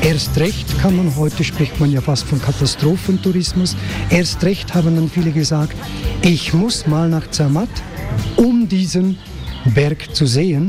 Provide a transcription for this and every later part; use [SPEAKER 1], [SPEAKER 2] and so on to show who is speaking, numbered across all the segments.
[SPEAKER 1] Erst recht kann man, heute spricht man ja fast von Katastrophentourismus, erst recht haben dann viele gesagt, ich muss mal nach Zermatt, um diesen Berg zu sehen.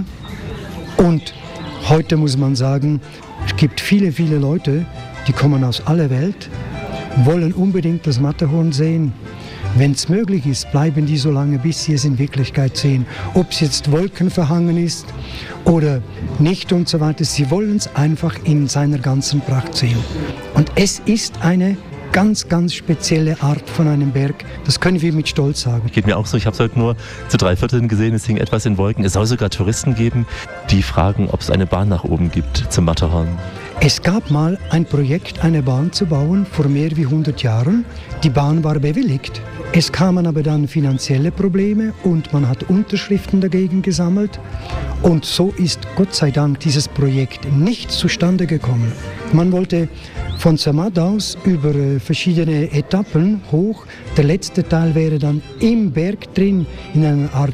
[SPEAKER 1] Und heute muss man sagen, es gibt viele, viele Leute, die kommen aus aller Welt, wollen unbedingt das Matterhorn sehen. Wenn es möglich ist, bleiben die so lange, bis sie es in Wirklichkeit sehen. Ob es jetzt wolkenverhangen ist oder nicht und so weiter. Sie wollen es einfach in seiner ganzen Pracht sehen. Und es ist eine ganz, ganz spezielle Art von einem Berg. Das können wir mit Stolz sagen.
[SPEAKER 2] Geht mir auch so. Ich habe es heute nur zu 3/4 gesehen. Es hing etwas in Wolken. Es soll sogar Touristen geben, die fragen, ob es eine Bahn nach oben gibt zum Matterhorn.
[SPEAKER 1] Es gab mal ein Projekt, eine Bahn zu bauen, vor mehr wie 100 Jahren. Die Bahn war bewilligt. Es kamen aber dann finanzielle Probleme und man hat Unterschriften dagegen gesammelt. Und so ist Gott sei Dank dieses Projekt nicht zustande gekommen. Man wollte von Zermatt aus über verschiedene Etappen hoch. Der letzte Teil wäre dann im Berg drin, in einer Art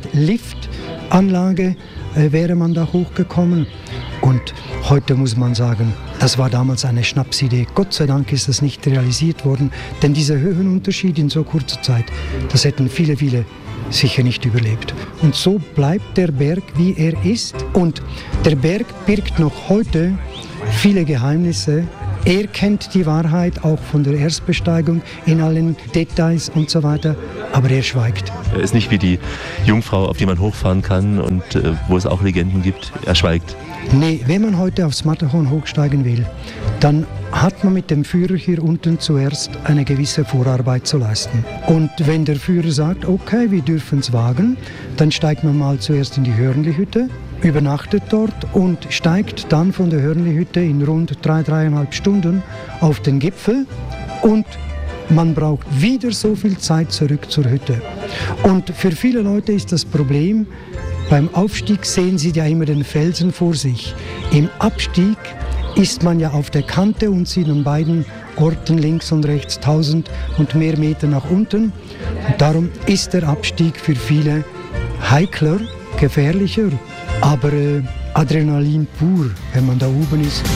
[SPEAKER 1] Liftanlage wäre man da hochgekommen. Und heute muss man sagen, das war damals eine Schnapsidee. Gott sei Dank ist das nicht realisiert worden, denn dieser Höhenunterschied in so kurzer Zeit, das hätten viele, viele sicher nicht überlebt. Und so bleibt der Berg, wie er ist. Und der Berg birgt noch heute viele Geheimnisse. Er kennt die Wahrheit auch von der Erstbesteigung in allen Details und so weiter, aber er schweigt.
[SPEAKER 2] Er ist nicht wie die Jungfrau, auf die man hochfahren kann und wo es auch Legenden gibt. Er schweigt.
[SPEAKER 1] Nee, wenn man heute aufs Matterhorn hochsteigen will, dann hat man mit dem Führer hier unten zuerst eine gewisse Vorarbeit zu leisten. Und wenn der Führer sagt, okay, wir dürfen es wagen, dann steigt man mal zuerst in die Hörnli-Hütte, übernachtet dort und steigt dann von der Hörnli-Hütte in rund 3,5 Stunden auf den Gipfel und man braucht wieder so viel Zeit zurück zur Hütte. Und für viele Leute ist das Problem, beim Aufstieg sehen sie ja immer den Felsen vor sich. Im Abstieg ist man ja auf der Kante und sieht an beiden Orten links und rechts 1000 und mehr Meter nach unten. Und darum ist der Abstieg für viele heikler, gefährlicher, aber Adrenalin pur, wenn man da oben ist.